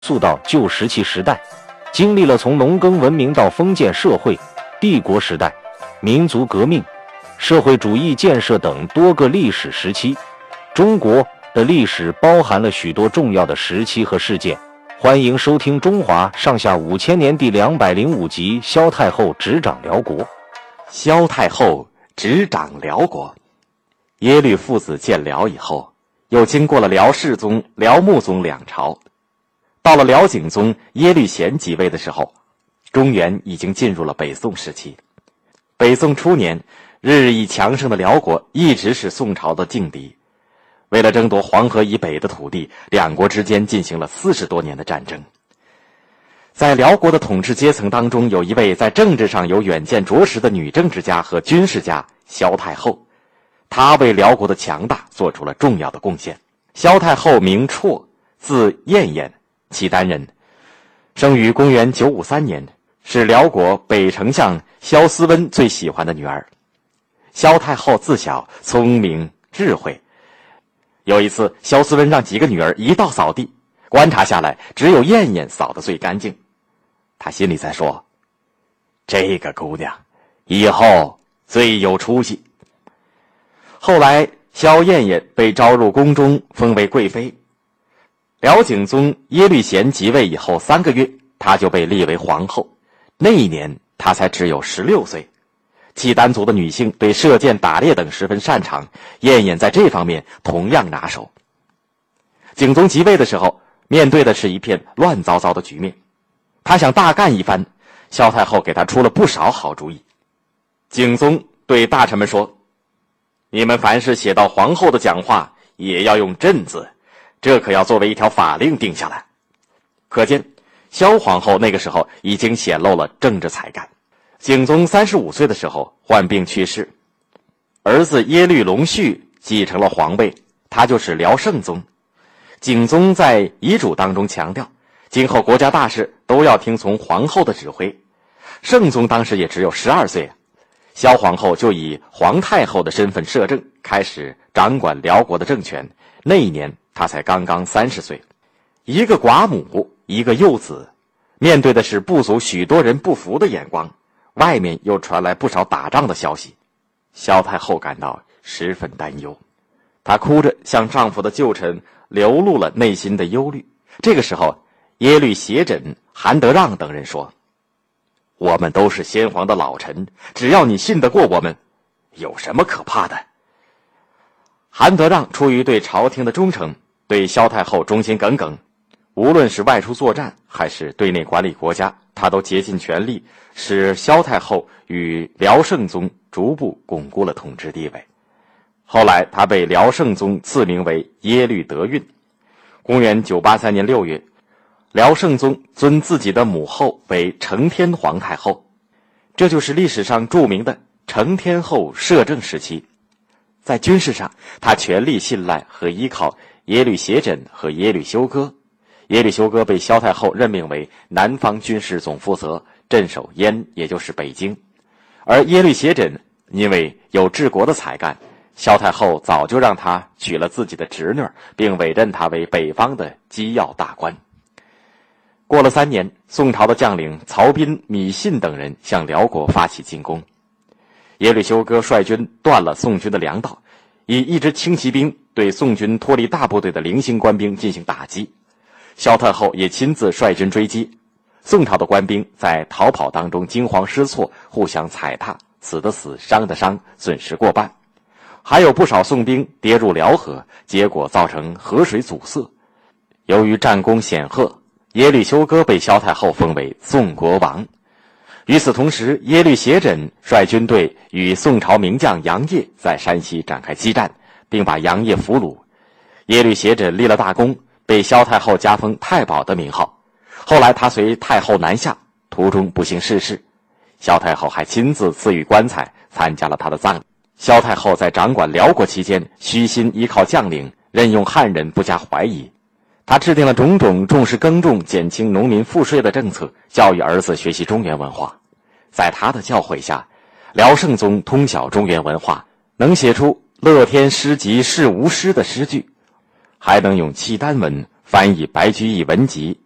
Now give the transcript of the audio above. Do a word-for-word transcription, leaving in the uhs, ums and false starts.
溯到旧石器时代，经历了从农耕文明到封建社会、帝国时代、民族革命、社会主义建设等多个历史时期。中国的历史包含了许多重要的时期和事件。欢迎收听《中华上下五千年》第两百零五集《萧太后执掌辽国》。 萧太后执掌辽国。耶律父子建辽以后，又经过了辽世宗、辽穆宗两朝。到了辽景宗耶律贤即位的时候，中原已经进入了北宋时期。北宋初年，日益强盛的辽国一直是宋朝的劲敌。为了争夺黄河以北的土地，两国之间进行了四十多年的战争。在辽国的统治阶层当中，有一位在政治上有远见卓识的女政治家和军事家萧太后，她为辽国的强大做出了重要的贡献。萧太后名绰，字燕燕，契丹人，生于公元九五三年，是辽国北丞相萧思温最喜欢的女儿。萧太后自小聪明智慧。有一次，萧思温让几个女儿一道扫地，观察下来，只有燕燕扫得最干净。他心里在说，这个姑娘以后最有出息。后来萧燕燕被招入宫中，封为贵妃。辽景宗耶律贤即位以后三个月，她就被立为皇后。那一年她才只有十六岁。契丹族的女性对射箭、打猎等十分擅长，燕燕在这方面同样拿手。景宗即位的时候，面对的是一片乱糟糟的局面，他想大干一番，萧太后给他出了不少好主意。景宗对大臣们说，你们凡是写到皇后的讲话，也要用朕字，这可要作为一条法令定下来。可见萧皇后那个时候已经显露了政治才干。景宗三十五岁的时候患病去世，儿子耶律隆绪继承了皇位，他就是辽圣宗。景宗在遗嘱当中强调，今后国家大事都要听从皇后的指挥。圣宗当时也只有十二岁，萧皇后就以皇太后的身份摄政，开始掌管辽国的政权。那一年她才刚刚三十岁，一个寡母，一个幼子，面对的是部族许多人不服的眼光，外面又传来不少打仗的消息，萧太后感到十分担忧。她哭着向丈夫的旧臣流露了内心的忧虑。这个时候，耶律斜轸、韩德让等人说，我们都是先皇的老臣，只要你信得过我们，有什么可怕的？韩德让出于对朝廷的忠诚，对萧太后忠心耿耿，无论是外出作战还是对内管理国家，他都竭尽全力，使萧太后与辽圣宗逐步巩固了统治地位。后来他被辽圣宗赐名为耶律德胤。公元九八三年六月，辽圣宗尊自己的母后为承天皇太后，这就是历史上著名的承天后摄政时期。在军事上，他全力信赖和依靠耶律斜轸和耶律休哥。耶律休哥被萧太后任命为南方军事总负责，镇守燕，也就是北京。而耶律斜轸因为有治国的才干，萧太后早就让他娶了自己的侄女，并委任他为北方的机要大官。过了三年，宋朝的将领曹彬、芈信等人向辽国发起进攻。耶律休哥率军断了宋军的粮道，以一支轻骑兵对宋军脱离大部队的零星官兵进行打击。萧太后也亲自率军追击，宋朝的官兵在逃跑当中惊慌失措，互相踩踏，死的死，伤的伤，损失过半。还有不少宋兵跌入辽河，结果造成河水阻塞。由于战功显赫，耶律休哥被萧太后封为宋国王。与此同时，耶律斜轸率军队与宋朝名将杨业在山西展开激战，并把杨业俘虏。耶律斜轸立了大功，被萧太后加封太保的名号。后来他随太后南下，途中不幸逝世，萧太后还亲自赐予棺材，参加了他的葬礼。萧太后在掌管辽国期间，虚心依靠将领，任用汉人不加怀疑。他制定了种种重视耕种、减轻农民赋税的政策，教育儿子学习中原文化。在他的教诲下，辽圣宗通晓中原文化，能写出乐天诗集是无诗的诗句，还能用契丹文翻译白居易文集，